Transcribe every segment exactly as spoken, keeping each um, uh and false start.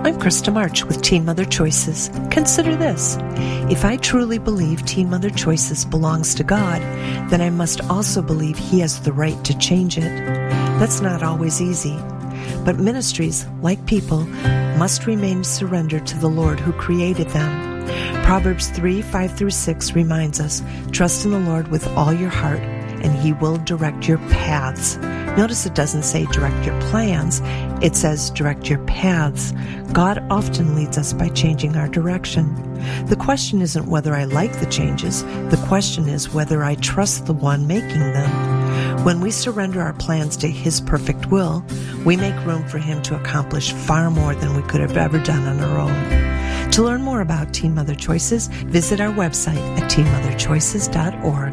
I'm Krista March with Teen Mother Choices. Consider this. If I truly believe Teen Mother Choices belongs to God, then I must also believe He has the right to change it. That's not always easy. But ministries, like people, must remain surrendered to the Lord who created them. Proverbs three, five through six reminds us, trust in the Lord with all your heart, and He will direct your paths. Notice it doesn't say direct your plans, it says direct your paths. God often leads us by changing our direction. The question isn't whether I like the changes, the question is whether I trust the one making them. When we surrender our plans to His perfect will, we make room for Him to accomplish far more than we could have ever done on our own. To learn more about Teen Mother Choices, visit our website at teen mother choices dot org.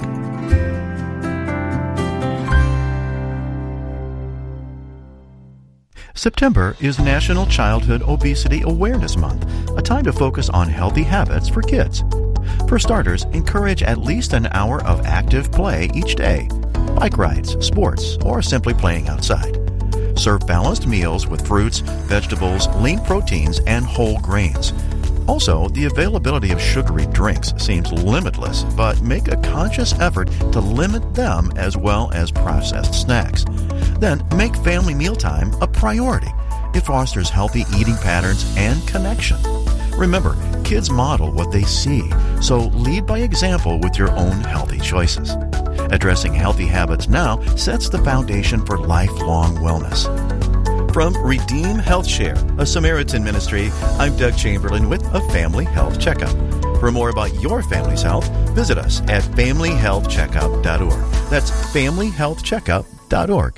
September is National Childhood Obesity Awareness Month, a time to focus on healthy habits for kids. For starters, encourage at least an hour of active play each day, bike rides, sports, or simply playing outside. Serve balanced meals with fruits, vegetables, lean proteins, and whole grains. Also, the availability of sugary drinks seems limitless, but make a conscious effort to limit them as well as processed snacks. Then, make family mealtime a priority. It fosters healthy eating patterns and connection. Remember, kids model what they see, so lead by example with your own healthy choices. Addressing healthy habits now sets the foundation for lifelong wellness. From Redeem Health Share, a Samaritan ministry, I'm Doug Chamberlain with a Family Health Checkup. For more about your family's health, visit us at family health checkup dot org. That's family health checkup dot org.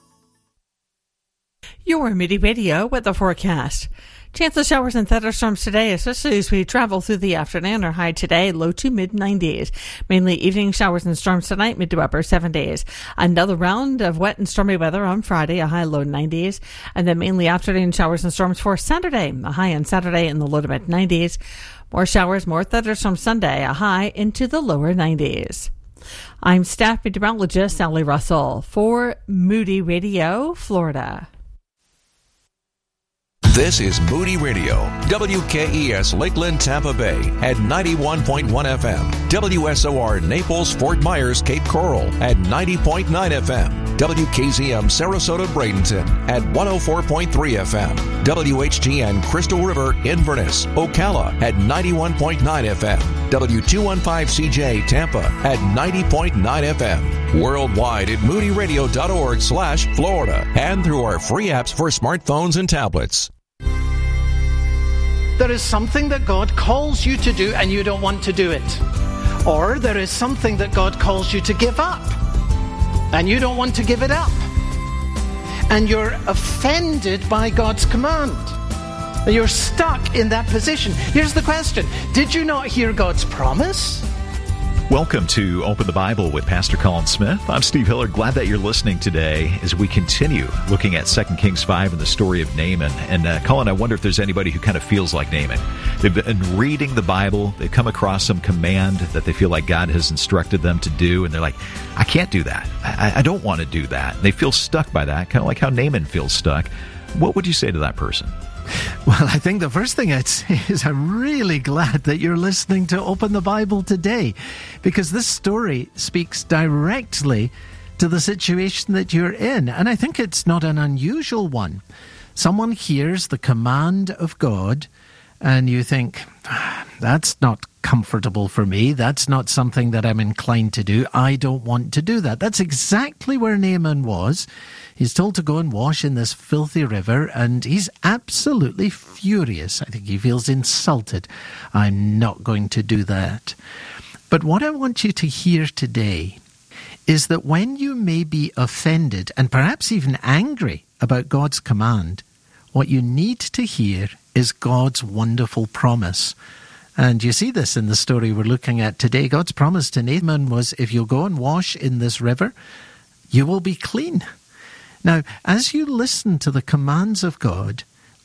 Your Moody Radio weather forecast. Chance of showers and thunderstorms today, especially as we travel through the afternoon. Our high today, low to mid nineties. Mainly evening showers and storms tonight, mid to upper seventies. Another round of wet and stormy weather on Friday, a high low nineties. And then mainly afternoon showers and storms for Saturday, a high on Saturday in the low to mid nineties. More showers, more thunderstorms Sunday, a high into the lower nineties. I'm staff meteorologist Sally Russell for Moody Radio, Florida. This is Moody Radio, W K E S Lakeland, Tampa Bay at ninety-one point one F M, W S O R Naples, Fort Myers, Cape Coral at ninety point nine F M, W K Z M Sarasota, Bradenton at one oh four point three F M, W H G N Crystal River, Inverness, Ocala at ninety-one point nine F M, W two fifteen C J Tampa at ninety point nine F M, worldwide at moody radio dot org slash Florida and through our free apps for smartphones and tablets. There is something that God calls you to do and you don't want to do it. Or there is something that God calls you to give up and you don't want to give it up. And you're offended by God's command. You're stuck in that position. Here's the question. Did you not hear God's promise? Welcome to Open the Bible with Pastor Colin Smith. I'm Steve Hiller. Glad that you're listening today as we continue looking at Second Kings five and the story of Naaman. And uh, Colin, I wonder if there's anybody who kind of feels like Naaman. They've been reading the Bible. They've come across some command that they feel like God has instructed them to do. And they're like, I can't do that. I, I don't want to do that. And they feel stuck by that, kind of like how Naaman feels stuck. What would you say to that person? Well, I think the first thing I'd say is I'm really glad that you're listening to Open the Bible today, because this story speaks directly to the situation that you're in. And I think it's not an unusual one. Someone hears the command of God and you think, ah, that's not comfortable for me. That's not something that I'm inclined to do. I don't want to do that. That's exactly where Naaman was. He's told to go and wash in this filthy river, and he's absolutely furious. I think he feels insulted. I'm not going to do that. But what I want you to hear today is that when you may be offended and perhaps even angry about God's command, what you need to hear is God's wonderful promise. And you see this in the story we're looking at today. God's promise to Naaman was, if you go and wash in this river, you will be clean. Now, as you listen to the commands of God,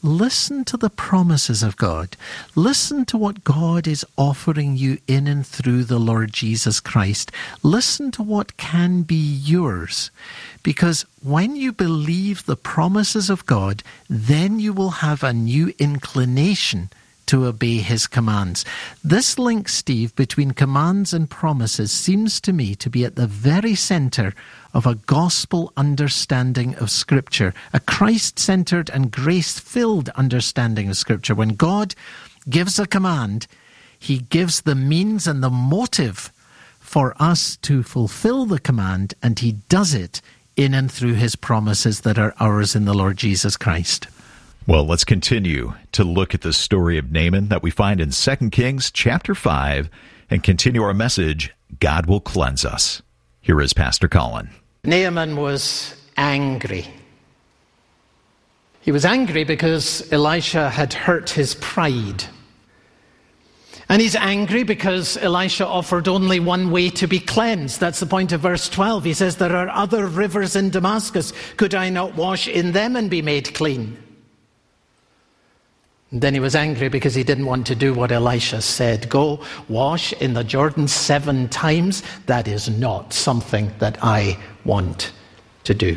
listen to the promises of God. Listen to what God is offering you in and through the Lord Jesus Christ. Listen to what can be yours. Because when you believe the promises of God, then you will have a new inclination to obey his commands. This link, Steve, between commands and promises seems to me to be at the very centre of a gospel understanding of Scripture, a Christ-centred and grace-filled understanding of Scripture. When God gives a command, he gives the means and the motive for us to fulfill the command, and he does it in and through his promises that are ours in the Lord Jesus Christ. Well, let's continue to look at the story of Naaman that we find in Second Kings chapter five and continue our message, God Will Cleanse Us. Here is Pastor Colin. Naaman was angry. He was angry because Elisha had hurt his pride. And he's angry because Elisha offered only one way to be cleansed. That's the point of verse twelve. He says, there are other rivers in Damascus. Could I not wash in them and be made clean? And then he was angry because he didn't want to do what Elisha said. Go wash in the Jordan seven times. That is not something that I want to do.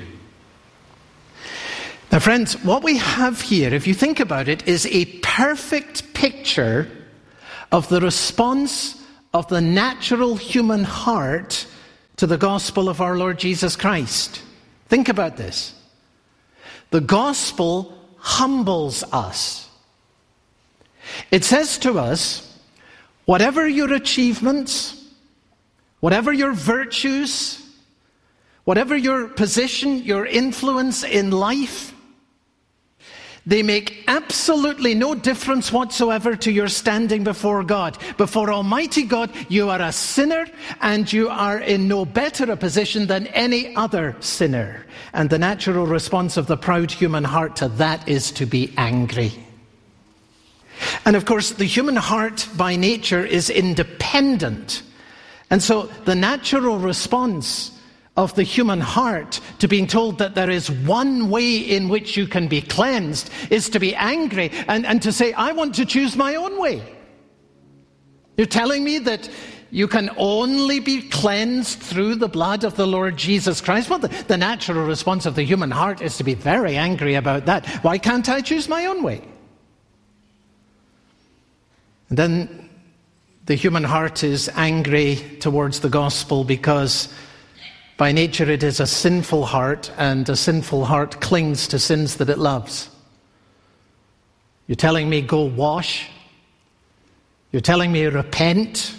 Now, friends, what we have here, if you think about it, is a perfect picture of the response of the natural human heart to the gospel of our Lord Jesus Christ. Think about this. The gospel humbles us. It says to us, whatever your achievements, whatever your virtues, whatever your position, your influence in life, they make absolutely no difference whatsoever to your standing before God. Before Almighty God, you are a sinner, and you are in no better a position than any other sinner. And the natural response of the proud human heart to that is to be angry. And of course, the human heart by nature is independent. And so the natural response of the human heart to being told that there is one way in which you can be cleansed is to be angry and, and to say, I want to choose my own way. You're telling me that you can only be cleansed through the blood of the Lord Jesus Christ? Well, the, the natural response of the human heart is to be very angry about that. Why can't I choose my own way? And then the human heart is angry towards the gospel because by nature it is a sinful heart, and a sinful heart clings to sins that it loves. You're telling me go wash? You're telling me repent?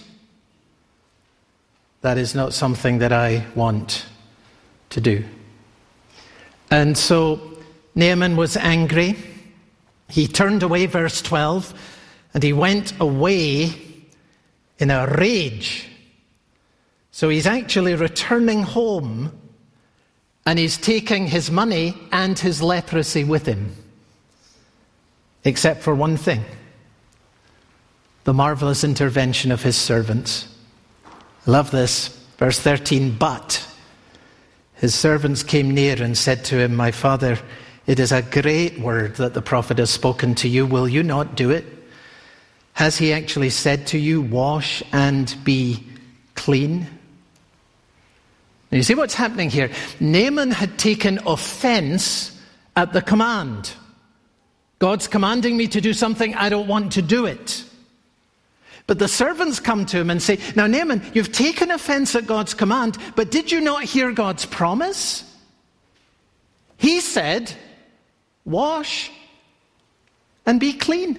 That is not something that I want to do. And so Naaman was angry. He turned away, verse twelve, and he went away in a rage. So he's actually returning home, and he's taking his money and his leprosy with him. Except for one thing: the marvelous intervention of his servants. I love this. Verse thirteen, but his servants came near and said to him, my father, it is a great word that the prophet has spoken to you. Will you not do it? Has he actually said to you, wash and be clean? Now you see what's happening here. Naaman had taken offense at the command. God's commanding me to do something, I don't want to do it. But the servants come to him and say, now Naaman, you've taken offense at God's command, but did you not hear God's promise? He said, wash and be clean.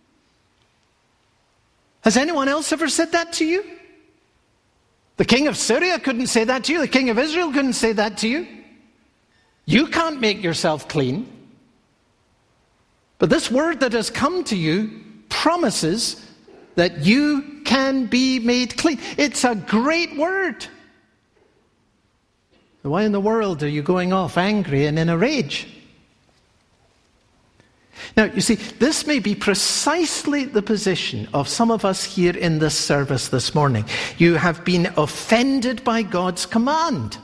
Has anyone else ever said that to you? The king of Syria couldn't say that to you. The king of Israel couldn't say that to you. You can't make yourself clean. But this word that has come to you promises that you can be made clean. It's a great word. Why in the world are you going off angry and in a rage? Now, you see, this may be precisely the position of some of us here in this service this morning. You have been offended by God's command.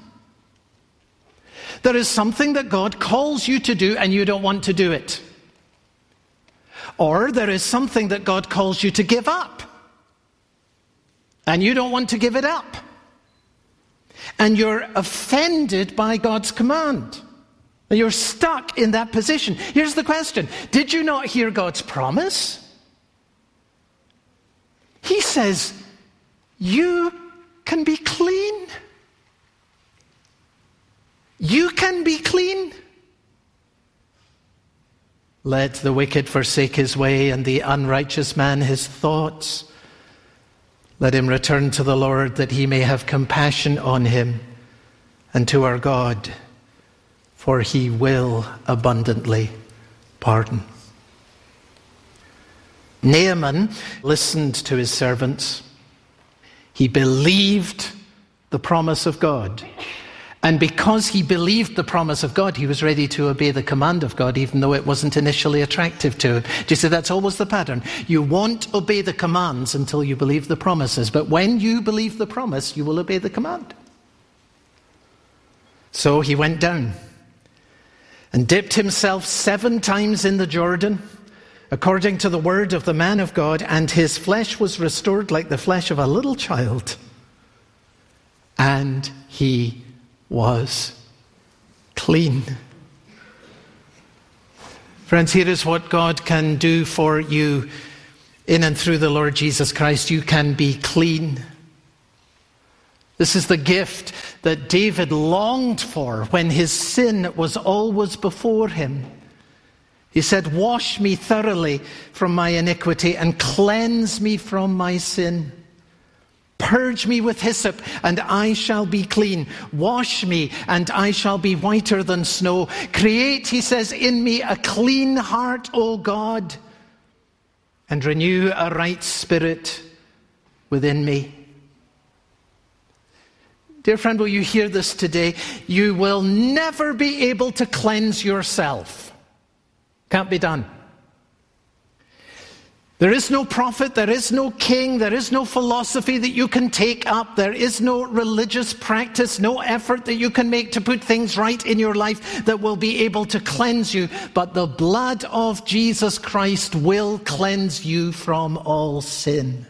There is something that God calls you to do and you don't want to do it. Or there is something that God calls you to give up, and you don't want to give it up. And you're offended by God's command. You're stuck in that position. Here's the question. Did you not hear God's promise? He says, you can be clean. You can be clean. Let the wicked forsake his way, and the unrighteous man his thoughts. Let him return to the Lord, that he may have compassion on him, and to our God, for he will abundantly pardon. Naaman listened to his servants. He believed the promise of God. And because he believed the promise of God, he was ready to obey the command of God, even though it wasn't initially attractive to him. Do you see, that's always the pattern. You won't obey the commands until you believe the promises. But when you believe the promise, you will obey the command. So he went down and dipped himself seven times in the Jordan, according to the word of the man of God, and his flesh was restored like the flesh of a little child. And he was clean. Friends, here is what God can do for you in and through the Lord Jesus Christ. You can be clean. This is the gift that David longed for when his sin was always before him. He said, wash me thoroughly from my iniquity and cleanse me from my sin. Purge me with hyssop, and I shall be clean. Wash me, and I shall be whiter than snow. Create, he says, in me a clean heart, O God, and renew a right spirit within me. Dear friend, will you hear this today? You will never be able to cleanse yourself. Can't be done. There is no prophet, there is no king, there is no philosophy that you can take up, there is no religious practice, no effort that you can make to put things right in your life that will be able to cleanse you. But the blood of Jesus Christ will cleanse you from all sin.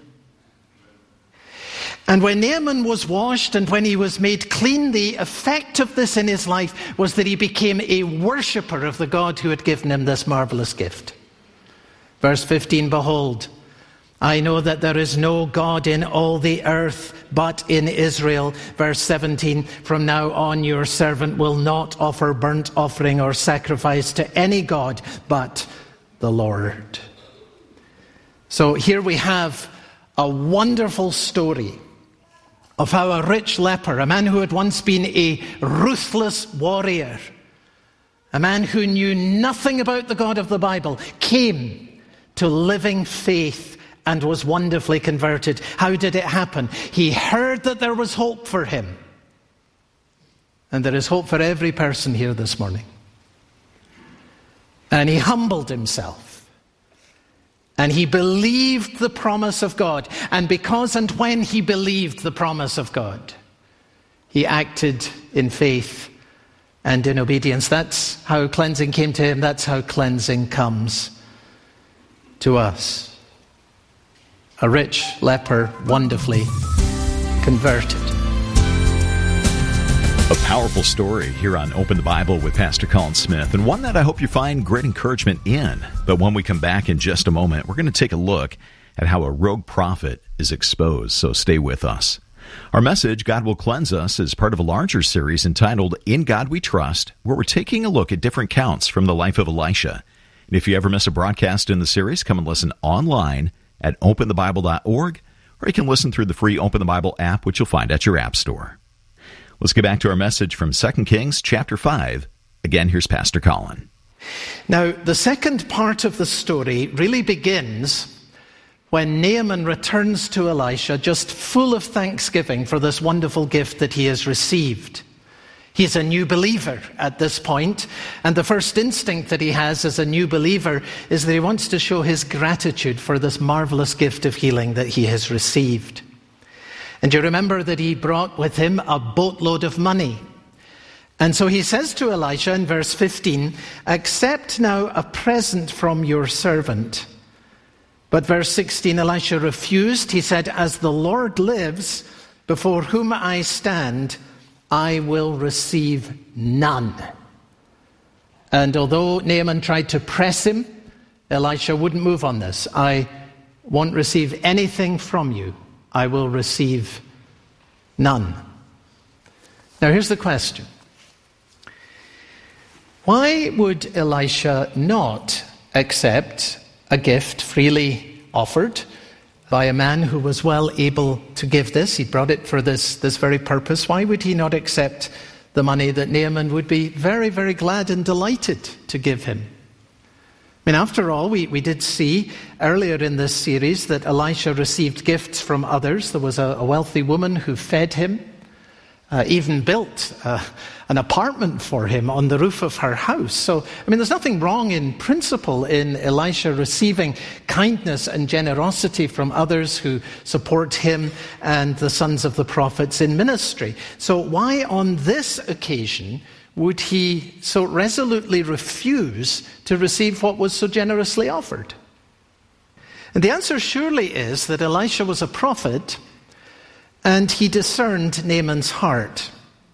And when Naaman was washed and when he was made clean, the effect of this in his life was that he became a worshipper of the God who had given him this marvelous gift. Verse fifteen, behold, I know that there is no God in all the earth but in Israel. Verse seventeen, from now on your servant will not offer burnt offering or sacrifice to any God but the Lord. So here we have a wonderful story of how a rich leper, a man who had once been a ruthless warrior, a man who knew nothing about the God of the Bible, came to living faith and was wonderfully converted. How did it happen? He heard that there was hope for him. And there is hope for every person here this morning. And he humbled himself. And he believed the promise of God. And because and when he believed the promise of God, he acted in faith and in obedience. That's how cleansing came to him. That's how cleansing comes to us. A rich leper, wonderfully converted. A powerful story here on Open the Bible with Pastor Colin Smith, and one that I hope you find great encouragement in. But when we come back in just a moment, we're going to take a look at how a rogue prophet is exposed, so stay with us. Our message, God Will Cleanse Us, is part of a larger series entitled In God We Trust, where we're taking a look at different counts from the life of Elisha. And if you ever miss a broadcast in the series, come and listen online at open the bible dot org, or you can listen through the free Open the Bible app, which you'll find at your app store. Let's get back to our message from Second Kings chapter five. Again, here's Pastor Colin. Now, the second part of the story really begins when Naaman returns to Elisha just full of thanksgiving for this wonderful gift that he has received. He's a new believer at this point, and the first instinct that he has as a new believer is that he wants to show his gratitude for this marvelous gift of healing that he has received. And you remember that he brought with him a boatload of money. And so he says to Elisha in verse fifteen, accept now a present from your servant. But verse sixteen, Elisha refused. He said, as the Lord lives, before whom I stand, I will receive none. And although Naaman tried to press him, Elisha wouldn't move on this. I won't receive anything from you. I will receive none. Now here's the question. Why would Elisha not accept a gift freely offered by a man who was well able to give this? He brought it for this, this very purpose. Why would he not accept the money that Naaman would be very, very glad and delighted to give him? I mean, after all, we, we did see earlier in this series that Elisha received gifts from others. There was a, a wealthy woman who fed him, uh, even built uh, an apartment for him on the roof of her house. So, I mean, there's nothing wrong in principle in Elisha receiving kindness and generosity from others who support him and the sons of the prophets in ministry. So why on this occasion would he so resolutely refuse to receive what was so generously offered? And the answer surely is that Elisha was a prophet and he discerned Naaman's heart.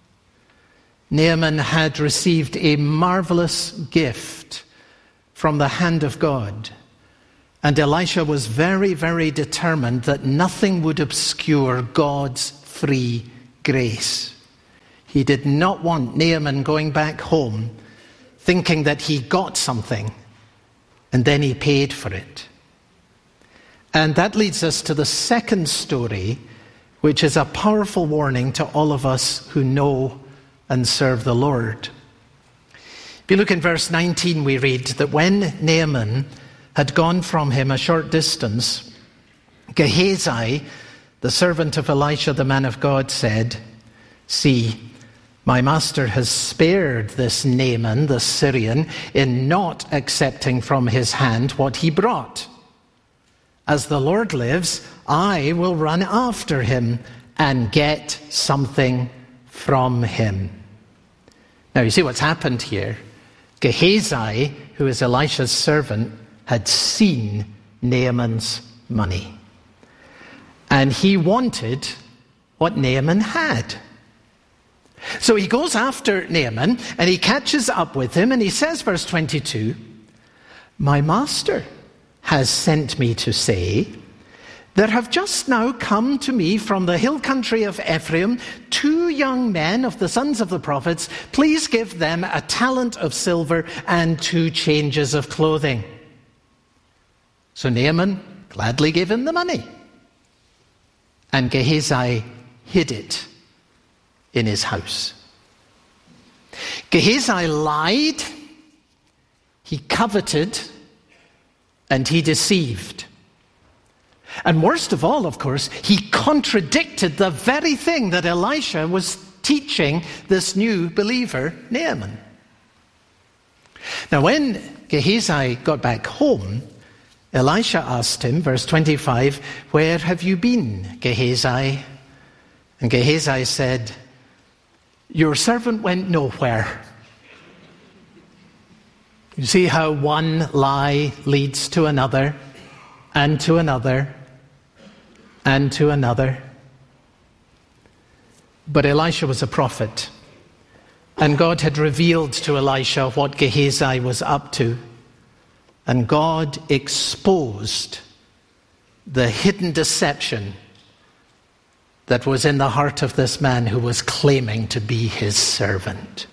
Naaman had received a marvelous gift from the hand of God. And Elisha was very, very determined that nothing would obscure God's free grace. He did not want Naaman going back home thinking that he got something and then he paid for it. And that leads us to the second story, which is a powerful warning to all of us who know and serve the Lord. If you look in verse nineteen, we read that when Naaman had gone from him a short distance, Gehazi, the servant of Elisha, the man of God, said, see, my master has spared this Naaman, the Syrian, in not accepting from his hand what he brought. As the Lord lives, I will run after him and get something from him. Now you see what's happened here. Gehazi, who is Elisha's servant, had seen Naaman's money. And he wanted what Naaman had. So he goes after Naaman and he catches up with him and he says, verse twenty-two, my master has sent me to say, there have just now come to me from the hill country of Ephraim two young men of the sons of the prophets. Please give them a talent of silver and two changes of clothing. So Naaman gladly gave him the money. And Gehazi hid it in his house. Gehazi lied, he coveted, and he deceived. And worst of all, of course, he contradicted the very thing that Elisha was teaching this new believer, Naaman. Now, when Gehazi got back home, Elisha asked him, verse twenty-five, where have you been, Gehazi? And Gehazi said, your servant went nowhere. You see how one lie leads to another, and to another, and to another. But Elisha was a prophet, and God had revealed to Elisha what Gehazi was up to, and God exposed the hidden deception that was in the heart of this man who was claiming to be his servant.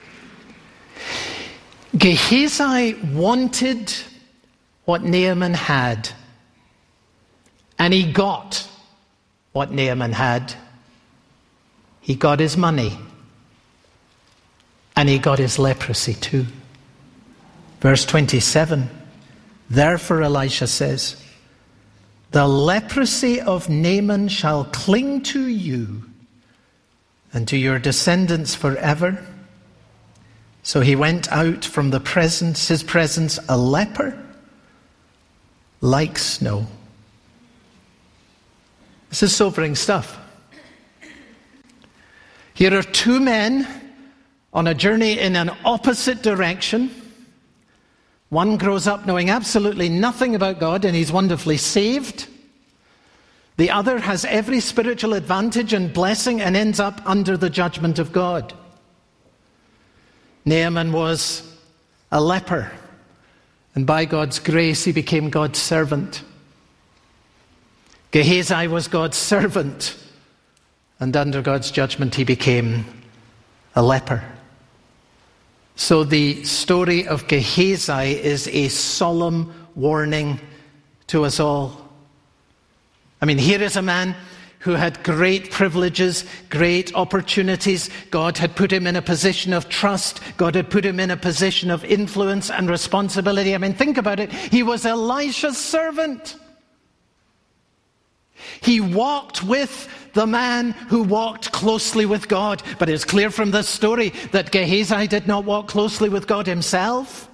Gehazi wanted what Naaman had, and he got what Naaman had. He got his money, and he got his leprosy too. Verse twenty-seven, therefore Elisha says, the leprosy of Naaman shall cling to you and to your descendants forever. So he went out from the presence, his presence, a leper like snow. This is sobering stuff. Here are two men on a journey in an opposite direction. One grows up knowing absolutely nothing about God and he's wonderfully saved. The other has every spiritual advantage and blessing and ends up under the judgment of God. Naaman was a leper, and by God's grace he became God's servant. Gehazi was God's servant, and under God's judgment he became a leper. So the story of Gehazi is a solemn warning to us all. I mean, here is a man who had great privileges, great opportunities. God had put him in a position of trust. God had put him in a position of influence and responsibility. I mean, think about it. He was Elisha's servant. He walked with the man who walked closely with God. But it's clear from this story that Gehazi did not walk closely with God himself.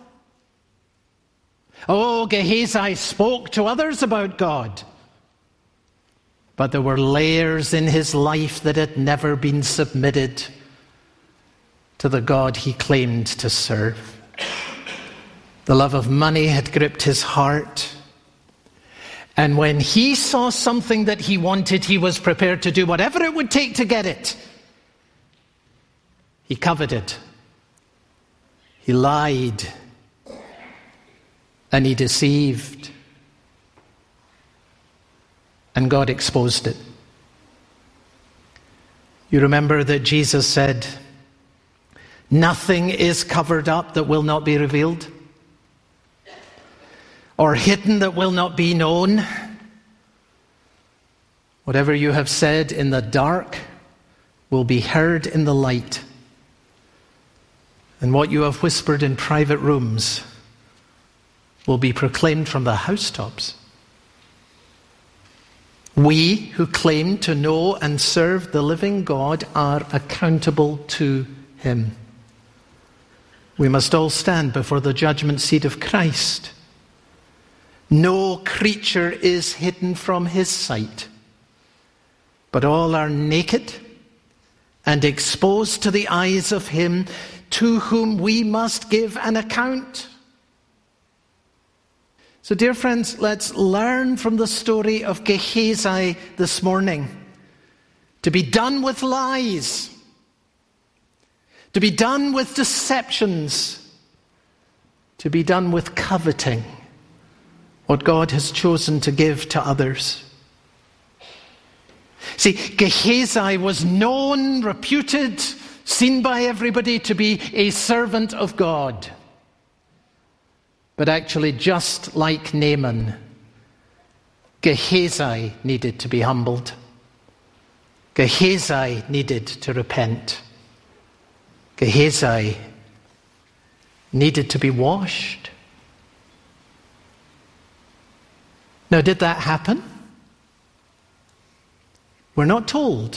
Oh, Gehazi spoke to others about God. But there were layers in his life that had never been submitted to the God he claimed to serve. The love of money had gripped his heart. And when he saw something that he wanted, he was prepared to do whatever it would take to get it. He coveted. He lied. And he deceived. And God exposed it. You remember that Jesus said, nothing is covered up that will not be revealed, or hidden that will not be known. Whatever you have said in the dark will be heard in the light. And what you have whispered in private rooms will be proclaimed from the housetops. We who claim to know and serve the living God are accountable to him. We must all stand before the judgment seat of Christ. No creature is hidden from his sight, but all are naked and exposed to the eyes of him to whom we must give an account. So, dear friends, let's learn from the story of Gehazi this morning to be done with lies, to be done with deceptions, to be done with coveting what God has chosen to give to others. See, Gehazi was known, reputed, seen by everybody to be a servant of God. But actually, just like Naaman, Gehazi needed to be humbled. Gehazi needed to repent. Gehazi needed to be washed. Now, did that happen? We're not told.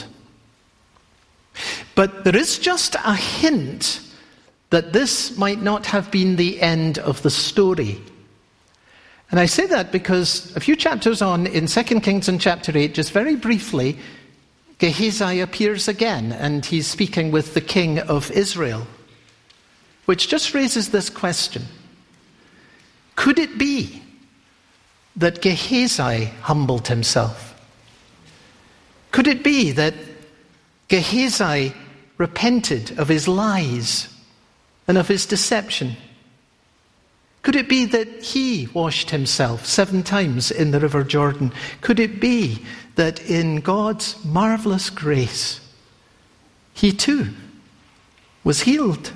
But there is just a hint that this might not have been the end of the story. And I say that because a few chapters on in Second Kings and chapter eight, just very briefly, Gehazi appears again, and he's speaking with the king of Israel, which just raises this question. Could it be that Gehazi humbled himself? Could it be that Gehazi repented of his lies and of his deception? Could it be that he washed himself seven times in the River Jordan? Could it be that in God's marvelous grace, he too was healed?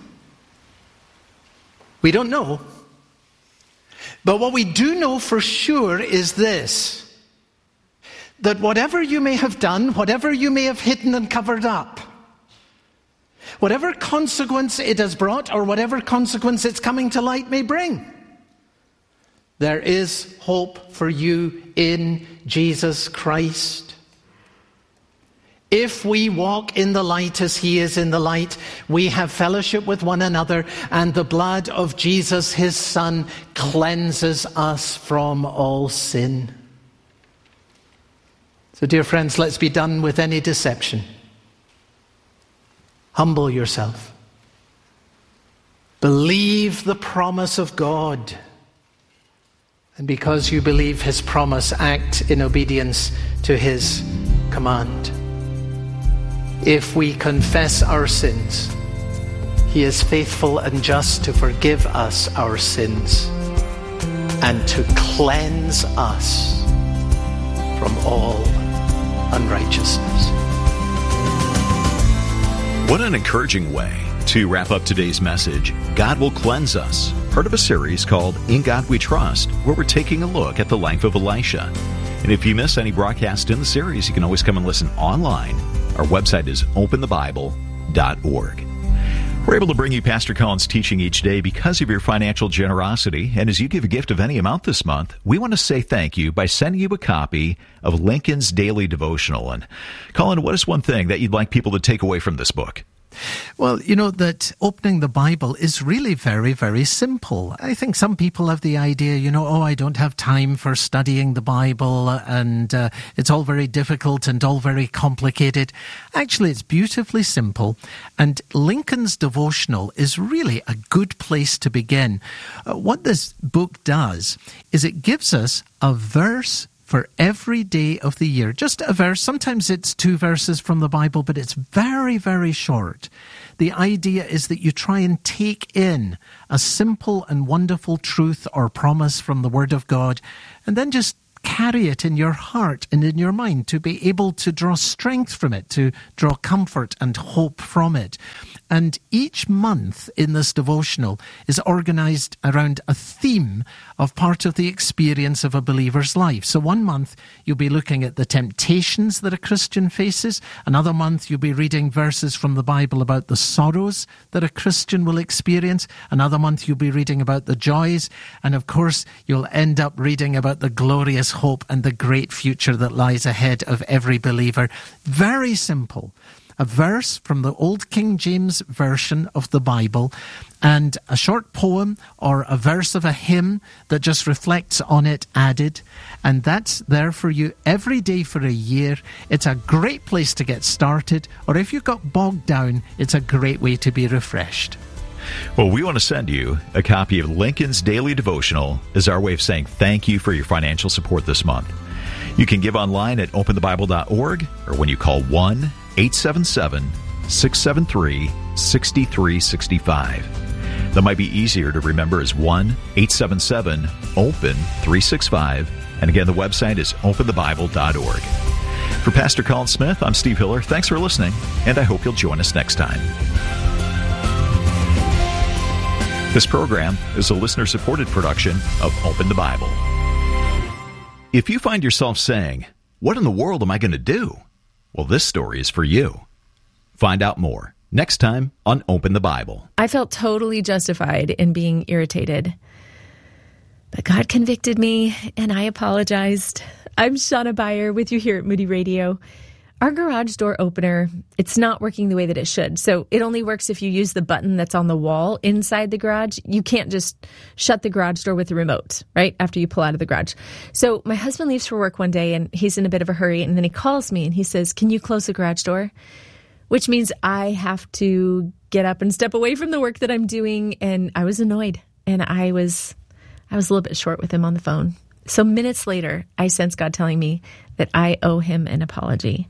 We don't know. But what we do know for sure is this, that whatever you may have done, whatever you may have hidden and covered up, whatever consequence it has brought or whatever consequence its coming to light may bring, there is hope for you in Jesus Christ. If we walk in the light as he is in the light, we have fellowship with one another, and the blood of Jesus, his Son, cleanses us from all sin. So, dear friends, let's be done with any deception. Humble yourself. Believe the promise of God. And because you believe his promise, act in obedience to his command. If we confess our sins, he is faithful and just to forgive us our sins and to cleanse us from all unrighteousness. What an encouraging way to wrap up today's message. God will cleanse us. Part of a series called In God We Trust, where we're taking a look at the life of Elisha. And if you miss any broadcast in the series, you can always come and listen online. Our website is open the bible dot org. We're able to bring you Pastor Colin's teaching each day because of your financial generosity. And as you give a gift of any amount this month, we want to say thank you by sending you a copy of Lincoln's Daily Devotional. And Colin, what is one thing that you'd like people to take away from this book? Well, you know that opening the Bible is really very, very simple. I think some people have the idea, you know, oh, I don't have time for studying the Bible and uh, it's all very difficult and all very complicated. Actually, it's beautifully simple. And Lincoln's Devotional is really a good place to begin. Uh, what this book does is it gives us a verse for every day of the year. Just a verse. Sometimes it's two verses from the Bible, but it's very, very short. The idea is that you try and take in a simple and wonderful truth or promise from the Word of God, and then just carry it in your heart and in your mind to be able to draw strength from it, to draw comfort and hope from it. And each month in this devotional is organized around a theme of part of the experience of a believer's life. So one month you'll be looking at the temptations that a Christian faces. Another month you'll be reading verses from the Bible about the sorrows that a Christian will experience. Another month you'll be reading about the joys. And of course you'll end up reading about the glorious hope and the great future that lies ahead of every believer. Very simple. A verse from the Old King James Version of the Bible and a short poem or a verse of a hymn that just reflects on it added. And that's there for you every day for a year. It's a great place to get started. Or if you got bogged down, it's a great way to be refreshed. Well, we want to send you a copy of Lincoln's Daily Devotional as our way of saying thank you for your financial support this month. You can give online at open the bible dot org or when you call one eight seven seven, six seven three, six three six five. That might be easier to remember as one eight seven seven, open three six five. And again, the website is open the bible dot org. For Pastor Colin Smith, I'm Steve Hiller. Thanks for listening, and I hope you'll join us next time. This program is a listener-supported production of Open the Bible. If you find yourself saying, "What in the world am I going to do?" Well, this story is for you. Find out more next time on Open the Bible. I felt totally justified in being irritated. But God convicted me, and I apologized. I'm Shauna Beyer with you here at Moody Radio. Our garage door opener, it's not working the way that it should. So it only works if you use the button that's on the wall inside the garage. You can't just shut the garage door with the remote, right, after you pull out of the garage. So my husband leaves for work one day, and he's in a bit of a hurry, and then he calls me, and he says, "Can you close the garage door?" Which means I have to get up and step away from the work that I'm doing, and I was annoyed, and I was, I was a little bit short with him on the phone. So minutes later, I sense God telling me that I owe him an apology.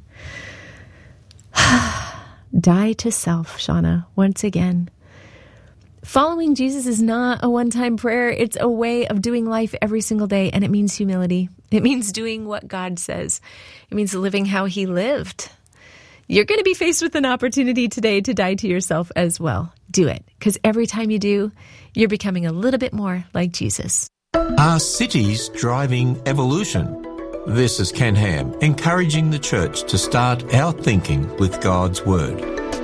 Die to self, Shauna, once again. Following Jesus is not a one-time prayer. It's a way of doing life every single day, and it means humility. It means doing what God says. It means living how he lived. You're going to be faced with an opportunity today to die to yourself as well. Do it, because every time you do, you're becoming a little bit more like Jesus. Are cities driving evolution? This is Ken Ham, encouraging the church to start our thinking with God's Word.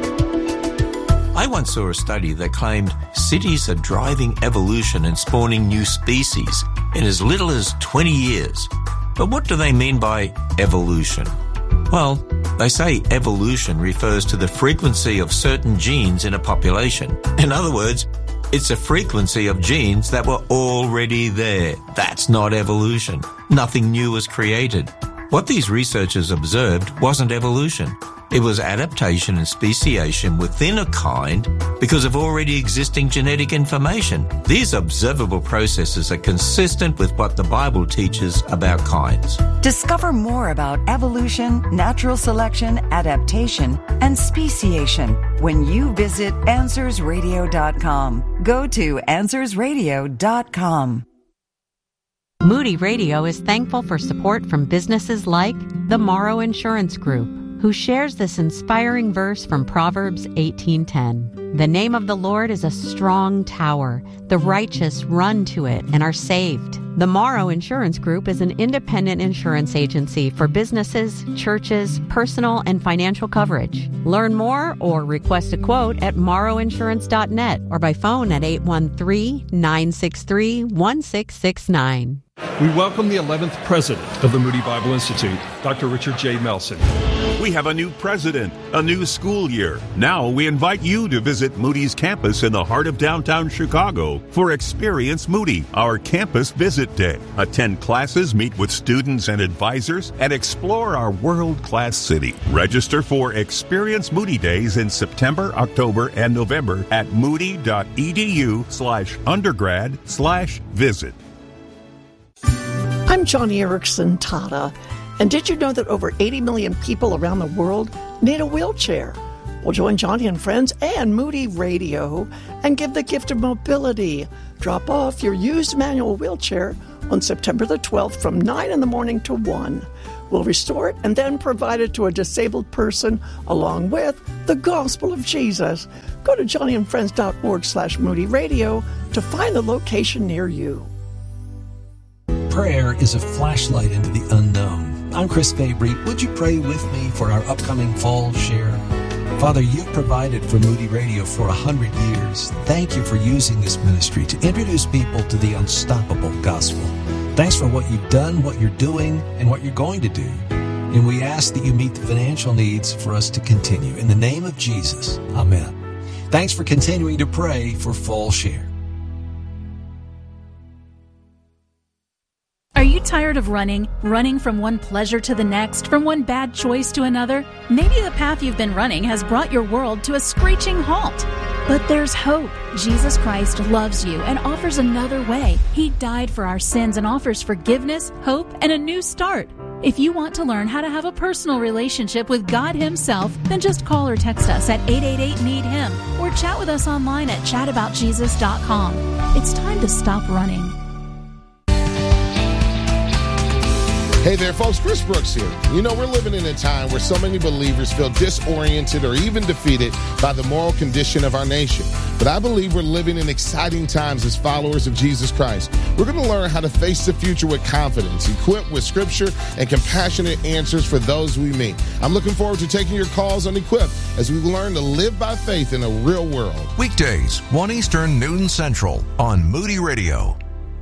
I once saw a study that claimed cities are driving evolution and spawning new species in as little as twenty years. But what do they mean by evolution? Well, they say evolution refers to the frequency of certain genes in a population. In other words, it's a frequency of genes that were already there. That's not evolution. Nothing new was created. What these researchers observed wasn't evolution. It was adaptation and speciation within a kind because of already existing genetic information. These observable processes are consistent with what the Bible teaches about kinds. Discover more about evolution, natural selection, adaptation, and speciation when you visit answers radio dot com. Go to answers radio dot com. Moody Radio is thankful for support from businesses like the Morrow Insurance Group, who shares this inspiring verse from Proverbs eighteen ten. The name of the Lord is a strong tower. The righteous run to it and are saved. The Morrow Insurance Group is an independent insurance agency for businesses, churches, personal and financial coverage. Learn more or request a quote at morrow insurance dot net or by phone at eight one three, nine six three, one six six nine. We welcome the eleventh president of the Moody Bible Institute, Doctor Richard J. Melson. We have a new president, a new school year. Now we invite you to visit Moody's campus in the heart of downtown Chicago for Experience Moody, our campus visit day. Attend classes, meet with students and advisors, and explore our world-class city. Register for Experience Moody Days in September, October, and November at moody.edu slash undergrad slash visit. I'm Johnny Erickson Tata, and did you know that over eighty million people around the world need a wheelchair? Well, join Johnny and friends and Moody Radio and give the gift of mobility. Drop off your used manual wheelchair on September the twelfth from nine in the morning to one. We'll restore it and then provide it to a disabled person along with the gospel of Jesus. Go to johnnyandfriends.org slash Moody Radio to find the location near you. Prayer is a flashlight into the unknown. I'm Chris Fabry. Would you pray with me for our upcoming fall share? Father, you've provided for Moody Radio for a hundred years. Thank you for using this ministry to introduce people to the unstoppable gospel. Thanks for what you've done, what you're doing, and what you're going to do. And we ask that you meet the financial needs for us to continue. In the name of Jesus, amen. Thanks for continuing to pray for Fall Share. Are you tired of running? Running from one pleasure to the next, from one bad choice to another? Maybe the path you've been running has brought your world to a screeching halt. But there's hope. Jesus Christ loves you and offers another way. He died for our sins and offers forgiveness, hope, and a new start. If you want to learn how to have a personal relationship with God Himself, then just call or text us at eight eight eight, need him or chat with us online at chat about jesus dot com. It's time to stop running. Hey there, folks. Chris Brooks here. You know, we're living in a time where so many believers feel disoriented or even defeated by the moral condition of our nation. But I believe we're living in exciting times as followers of Jesus Christ. We're going to learn how to face the future with confidence, equipped with scripture and compassionate answers for those we meet. I'm looking forward to taking your calls on Equip as we learn to live by faith in a real world. Weekdays, one Eastern, noon Central on Moody Radio.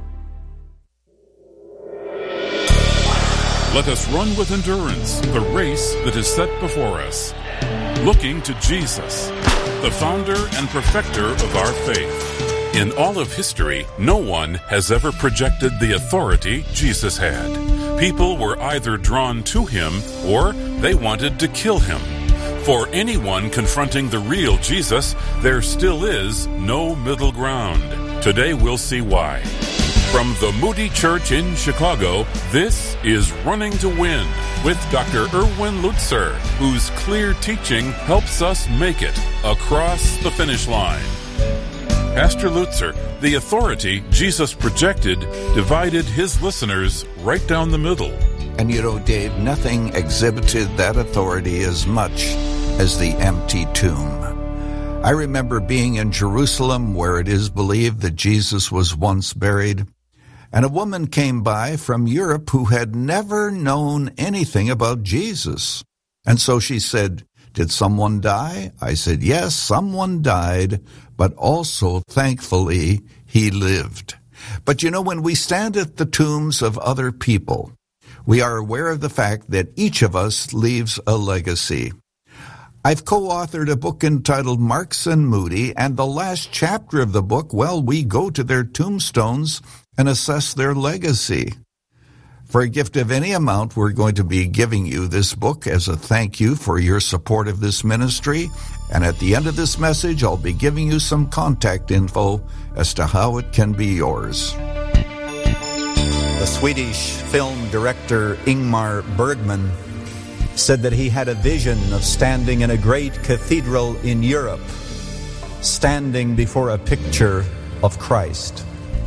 Let us run with endurance the race that is set before us, looking to Jesus, the founder and perfecter of our faith. In all of history, no one has ever projected the authority Jesus had. People were either drawn to him or they wanted to kill him. For anyone confronting the real Jesus, there still is no middle ground. Today we'll see why. From the Moody Church in Chicago, this is Running to Win with Doctor Erwin Lutzer, whose clear teaching helps us make it across the finish line. Pastor Lutzer, the authority Jesus projected divided his listeners right down the middle. And you know, Dave, nothing exhibited that authority as much as the empty tomb. I remember being in Jerusalem where it is believed that Jesus was once buried. And a woman came by from Europe who had never known anything about Jesus. And so she said, "Did someone die?" I said, "Yes, someone died, but also, thankfully, he lived." But you know, when we stand at the tombs of other people, we are aware of the fact that each of us leaves a legacy. I've co-authored a book entitled Marks and Moody, and the last chapter of the book, well, we go to their tombstones and assess their legacy. For a gift of any amount, we're going to be giving you this book as a thank you for your support of this ministry. And at the end of this message, I'll be giving you some contact info as to how it can be yours. The Swedish film director Ingmar Bergman said that he had a vision of standing in a great cathedral in Europe, standing before a picture of Christ,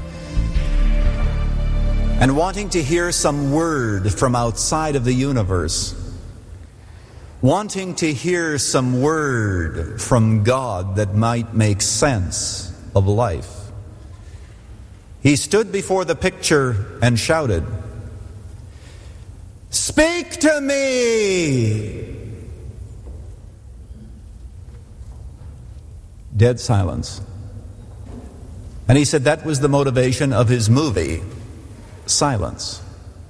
and wanting to hear some word from outside of the universe, wanting to hear some word from God that might make sense of life. He stood before the picture and shouted, "Speak to me!" Dead silence. And he said that was the motivation of his movie, Silence.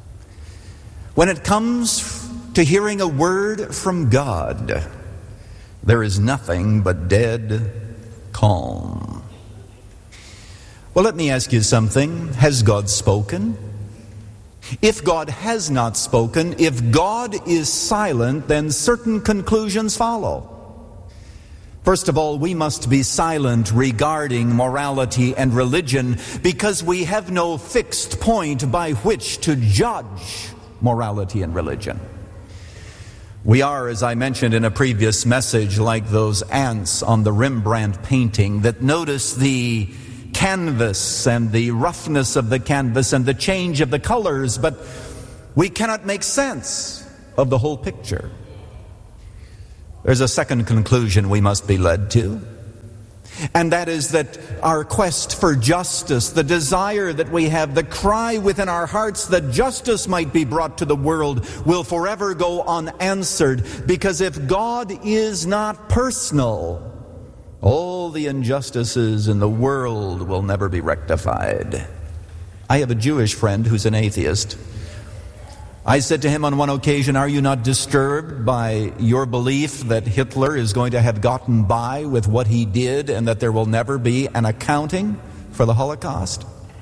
When it comes to hearing a word from God, there is nothing but dead calm. Well, let me ask you something. Has God spoken? If God has not spoken, if God is silent, then certain conclusions follow. First of all, we must be silent regarding morality and religion because we have no fixed point by which to judge morality and religion. We are, as I mentioned in a previous message, like those ants on the Rembrandt painting that notice the canvas and the roughness of the canvas and the change of the colors, but we cannot make sense of the whole picture. There's a second conclusion we must be led to, and that is that our quest for justice, the desire that we have, the cry within our hearts that justice might be brought to the world, will forever go unanswered, because if God is not personal, all the injustices in the world will never be rectified. I have a Jewish friend who's an atheist. I said to him on one occasion, "Are you not disturbed by your belief that Hitler is going to have gotten by with what he did and that there will never be an accounting for the Holocaust?"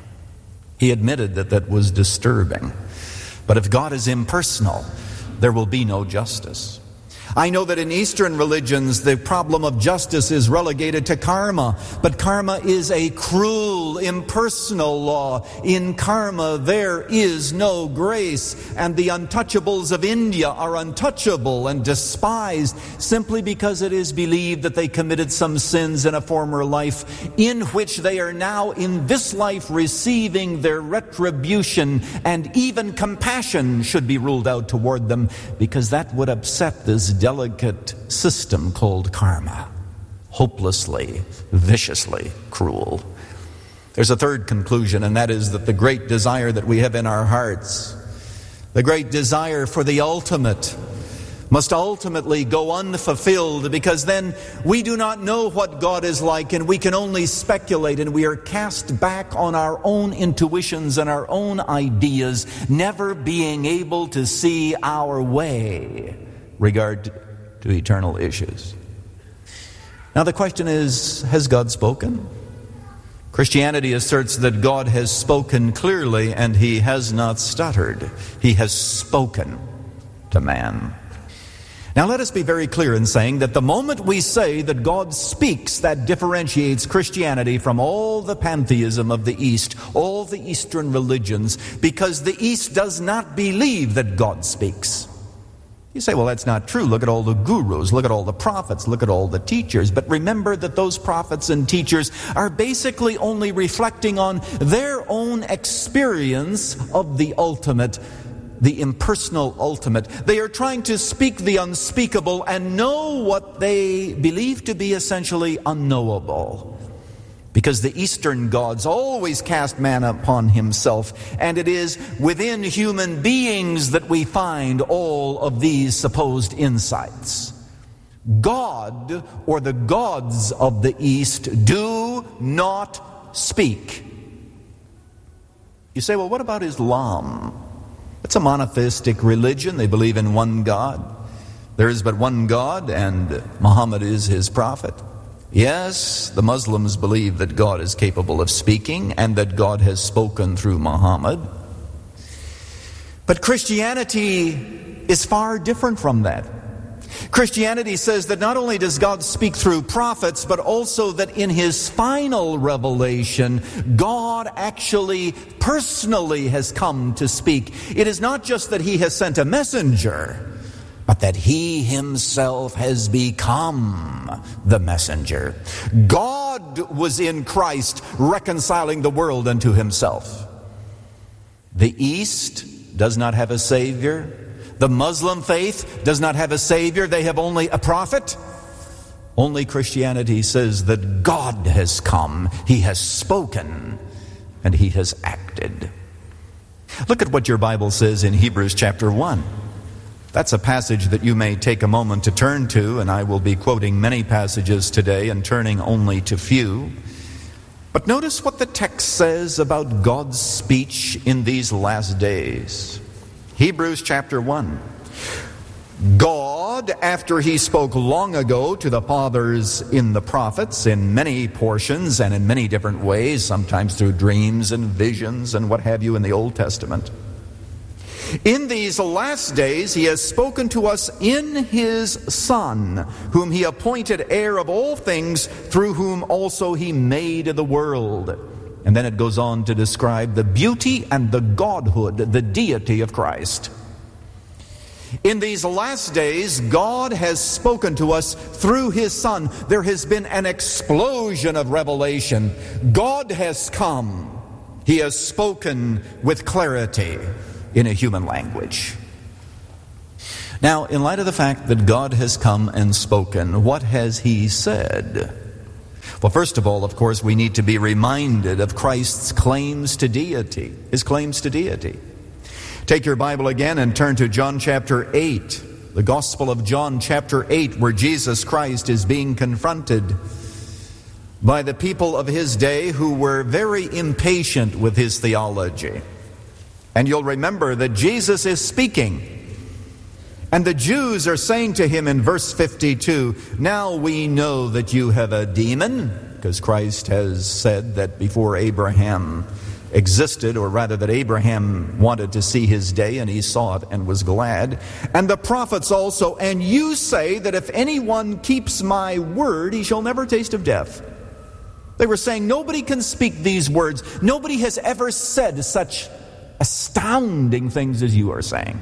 He admitted that that was disturbing. But if God is impersonal, there will be no justice. I know that in Eastern religions, the problem of justice is relegated to karma, but karma is a cruel, impersonal law. In karma, there is no grace, and the untouchables of India are untouchable and despised simply because it is believed that they committed some sins in a former life, in which they are now in this life receiving their retribution, and even compassion should be ruled out toward them, because that would upset this delicate system called karma. Hopelessly, viciously cruel. There's a third conclusion, and that is that the great desire that we have in our hearts, the great desire for the ultimate, must ultimately go unfulfilled, because then we do not know what God is like, and we can only speculate, and we are cast back on our own intuitions and our own ideas, never being able to see our way regard to eternal issues. Now the question is, has God spoken? Christianity asserts that God has spoken clearly, and He has not stuttered. He has spoken to man. Now let us be very clear in saying that the moment we say that God speaks, that differentiates Christianity from all the pantheism of the East, all the Eastern religions, because the East does not believe that God speaks. You say, well, that's not true. Look at all the gurus, look at all the prophets, look at all the teachers. But remember that those prophets and teachers are basically only reflecting on their own experience of the ultimate, the impersonal ultimate. They are trying to speak the unspeakable and know what they believe to be essentially unknowable. Because the Eastern gods always cast man upon himself, and it is within human beings that we find all of these supposed insights. God, or the gods of the East, do not speak. You say, well, what about Islam? It's a monotheistic religion. They believe in one God. There is but one God, and Muhammad is his prophet. Yes, the Muslims believe that God is capable of speaking and that God has spoken through Muhammad. But Christianity is far different from that. Christianity says that not only does God speak through prophets, but also that in his final revelation, God actually personally has come to speak. It is not just that he has sent a messenger, but that he himself has become the messenger. God was in Christ reconciling the world unto himself. The East does not have a Savior. The Muslim faith does not have a Savior. They have only a prophet. Only Christianity says that God has come. He has spoken and he has acted. Look at what your Bible says in Hebrews chapter one. That's a passage that you may take a moment to turn to, and I will be quoting many passages today and turning only to few. But notice what the text says about God's speech in these last days. Hebrews chapter one. God, after he spoke long ago to the fathers in the prophets in many portions and in many different ways, sometimes through dreams and visions and what have you in the Old Testament, in these last days he has spoken to us in his Son, whom he appointed heir of all things, through whom also he made the world. And then it goes on to describe the beauty and the godhood, the deity of Christ. In these last days, God has spoken to us through his Son. There has been an explosion of revelation. God has come. He has spoken with clarity in a human language. Now, in light of the fact that God has come and spoken, what has he said? Well, first of all, of course, we need to be reminded of Christ's claims to deity, his claims to deity. Take your Bible again and turn to John chapter eight, the Gospel of John chapter eight, where Jesus Christ is being confronted by the people of his day who were very impatient with his theology. And you'll remember that Jesus is speaking. And the Jews are saying to him in verse fifty-two, "Now we know that you have a demon," because Christ has said that before Abraham existed, or rather that Abraham wanted to see his day and he saw it and was glad. "And the prophets also, and you say that if anyone keeps my word, he shall never taste of death." They were saying, nobody can speak these words. Nobody has ever said such astounding things as you are saying.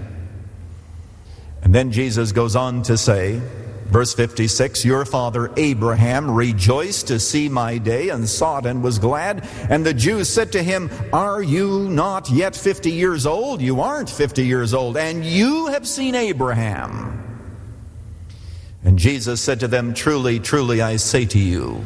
And then Jesus goes on to say, verse fifty-six, "Your father Abraham rejoiced to see my day and saw it and was glad. And the Jews said to him, 'Are you not yet fifty years old?' You aren't fifty years old, and you have seen Abraham." And Jesus said to them, "Truly, truly, I say to you,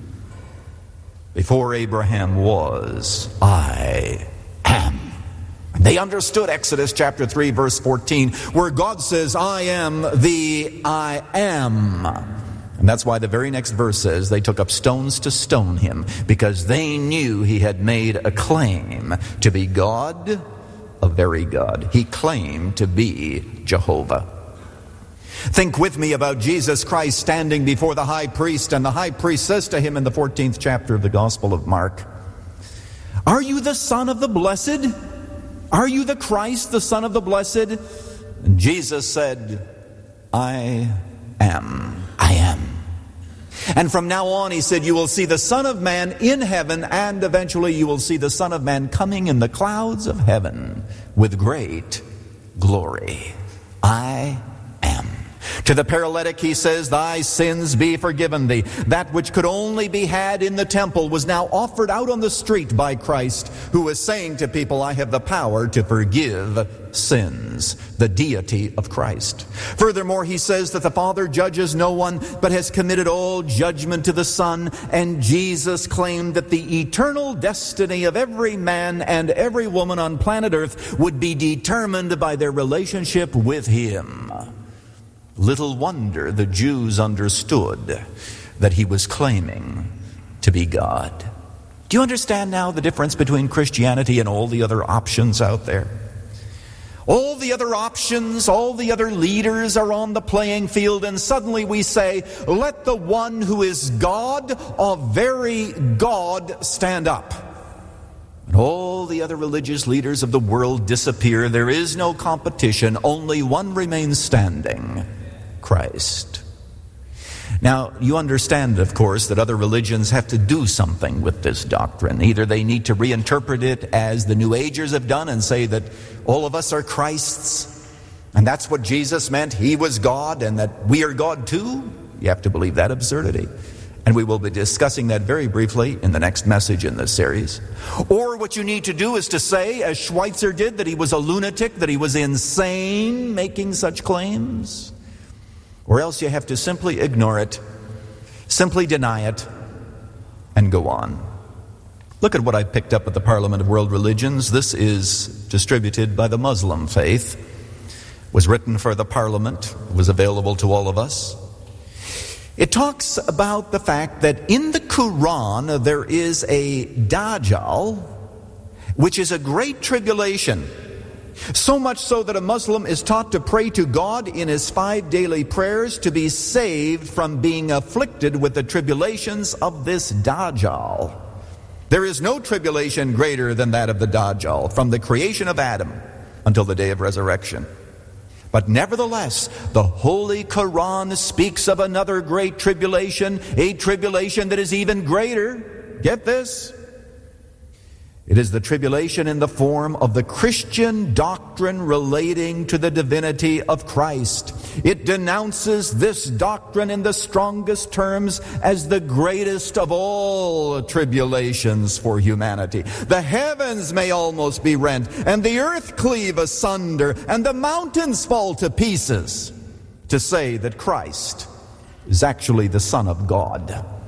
before Abraham was, I am." They understood Exodus chapter three, verse fourteen, where God says, "I am the I am." And that's why the very next verse says, "They took up stones to stone him, because they knew he had made a claim to be God, a very God." He claimed to be Jehovah. Think with me about Jesus Christ standing before the high priest, and the high priest says to him in the fourteenth chapter of the Gospel of Mark, "Are you the Son of the Blessed? Are you the Christ, the Son of the Blessed?" And Jesus said, "I am. I am." And from now on, he said, "You will see the Son of Man in heaven, and eventually you will see the Son of Man coming in the clouds of heaven with great glory. I am." To the paralytic he says, "Thy sins be forgiven thee." That which could only be had in the temple was now offered out on the street by Christ, who was saying to people, "I have the power to forgive sins." The deity of Christ. Furthermore, he says that the Father judges no one, but has committed all judgment to the Son. And Jesus claimed that the eternal destiny of every man and every woman on planet Earth would be determined by their relationship with him. Little wonder the Jews understood that he was claiming to be God. Do you understand now the difference between Christianity and all the other options out there? All the other options, all the other leaders are on the playing field, and suddenly we say, "Let the one who is God, a very God, stand up." and all the other religious leaders of the world disappear, there is no competition, only one remains standing: Christ. Now, you understand, of course, that other religions have to do something with this doctrine. Either they need to reinterpret it as the New Agers have done and say that all of us are Christ's, and that's what Jesus meant, he was God, and that we are God too. You have to believe that absurdity. And we will be discussing that very briefly in the next message in this series. Or what you need to do is to say, as Schweitzer did, that he was a lunatic, that he was insane making such claims. Or else you have to simply ignore it, simply deny it, and go on. Look at what I picked up at the Parliament of World Religions. This is distributed by the Muslim faith. It was written for the Parliament. It was available to all of us. It talks about the fact that in the Quran there is a Dajjal, which is a great tribulation. So much so that a Muslim is taught to pray to God in his five daily prayers to be saved from being afflicted with the tribulations of this Dajjal. There is no tribulation greater than that of the Dajjal, from the creation of Adam until the day of resurrection. But nevertheless, the Holy Quran speaks of another great tribulation, a tribulation that is even greater. Get this? It is the tribulation in the form of the Christian doctrine relating to the divinity of Christ. It denounces this doctrine in the strongest terms as the greatest of all tribulations for humanity. The heavens may almost be rent, and the earth cleave asunder, and the mountains fall to pieces, to say that Christ is actually the Son of God.